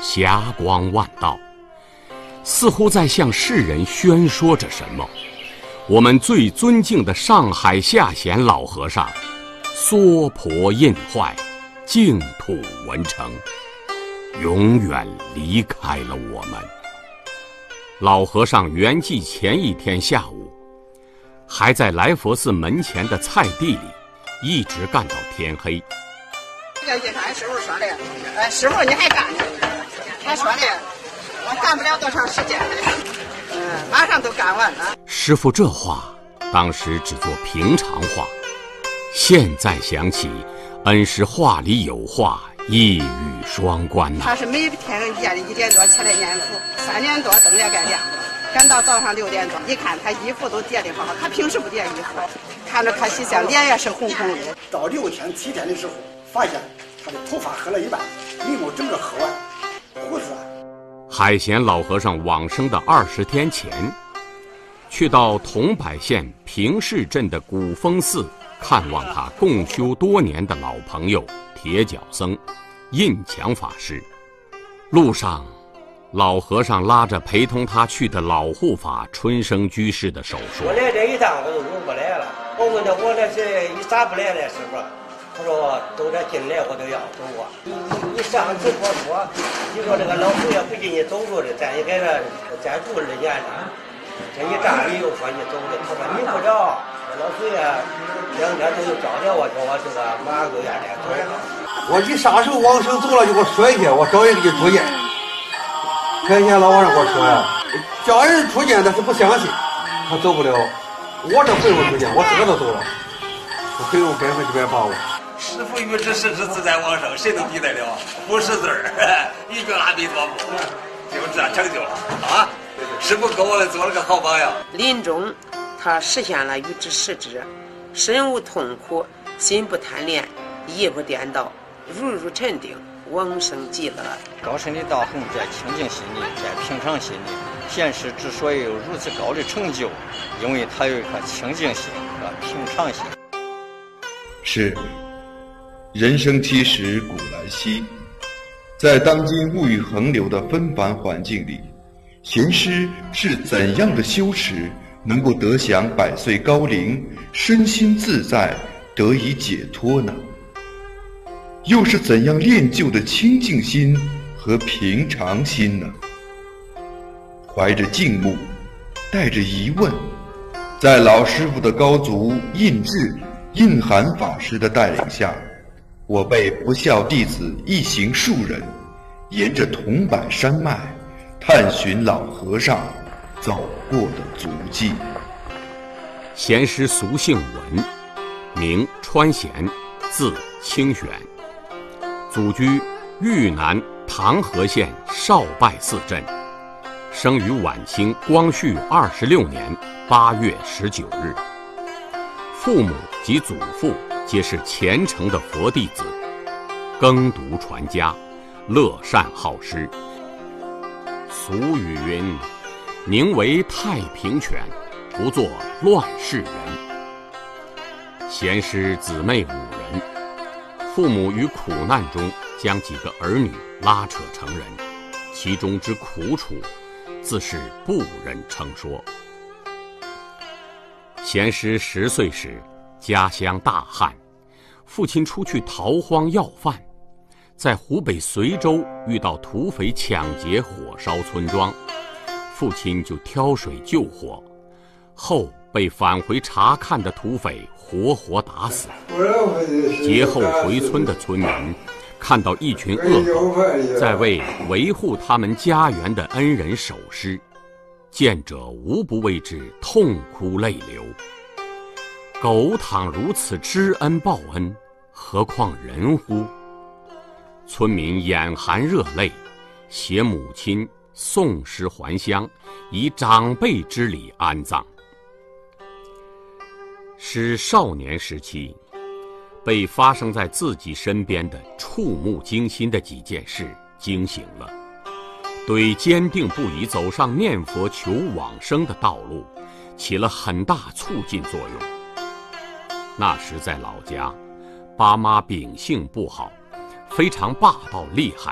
霞光万道，似乎在向世人宣说着什么。我们最尊敬的上海下贤老和尚娑婆印坏，净土文成，永远离开了我们。老和尚圆寂前一天下午，还在来佛寺门前的菜地里一直干到天黑。 这个俺师傅说的，师傅你还干呢？他说的，我干不了多长时间，马上都干完了。 师傅这话当时只做平常话，现在想起，恩师话里有话，一语双关呐。 他是每天夜里1点多起来念佛，3点多灯也该亮了，赶到早上6点多，一看他衣服都叠得好，他平时不叠衣服，看着可喜相，脸也是红红的。 到6天7天的时候，发现他的头发黑了一半，眉毛整个黑完，胡子。 海贤老和尚往生的20天前，去到桐柏县平市镇的古峰寺看望他共修多年的老朋友铁脚僧印强法师。路上，老和尚拉着陪同他去的老护法春生居士的手说：“ 我来这一趟我都入不来了。我问他我那是一咋不来了，师傅？他说都这进来我都要走啊。你上次我说，你说这个老祖爷不进你走路的，咱也给他再住2年了。这一站你又说你走的，他说你不着，老祖爷2天都找着我，叫我这个马上就愿来走。 我一啥时候往生走了就给我说一下，我找人给你出见。开前老和尚给我说呀，叫人出见他是不相信，他走不了。我这回我出见，我自个都走了，我可以有100%把握。 师父与之实之自在往生，谁能比得了？不识字儿，一句阿弥陀佛，就这成就了啊！师父给我们做了个好榜样。 临终，他实现了与之实之，身无痛苦，心不贪恋，意不颠倒，如沉定，往生极乐。 高深的道行在清净心里，在平常心里。贤师之所以有如此高的成就，因为他有一颗清净心和平常心。 是。人生七十古来稀，在当今物欲横流的纷繁环境里，贤师是怎样的修持能够得享100岁高龄，身心自在，得以解脱呢？又是怎样练就的清净心和平常心呢？怀着敬慕，带着疑问，在老师傅的高足印智、印涵法师的带领下，我辈不孝弟子一行数人，沿着桐柏山脉，探寻老和尚走过的足迹。 贤师俗姓文，名川贤，字清玄，祖居豫南唐河县少拜寺镇，生于晚清光绪26年8月19日。父母及祖父皆是虔诚的佛弟子，耕读传家，乐善好施。俗语云：“宁为太平犬，不做乱世人。”贤师姊妹5人，父母于苦难中将几个儿女拉扯成人，其中之苦楚，自是不忍称说。贤师10岁时，家乡大旱，父亲出去逃荒要饭，在湖北随州遇到土匪抢劫火烧村庄，父亲就挑水救火，后被返回查看的土匪活活打死。劫后回村的村民看到一群恶狗在为维护他们家园的恩人守尸，见者无不为之痛哭泪流。狗倘如此知恩报恩，何况人乎？村民眼含热泪，携母亲送尸还乡，以长辈之礼安葬。使少年时期被发生在自己身边的触目惊心的几件事惊醒了，对坚定不移走上念佛求往生的道路起了很大促进作用。那时在老家，爸妈秉性不好，非常霸道厉害，